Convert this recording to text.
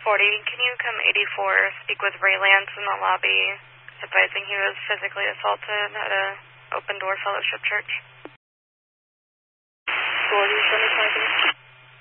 40, can you come 84, speak with Ray Lance in the lobby, advising he was physically assaulted at a Open Door Fellowship Church? 40, 25.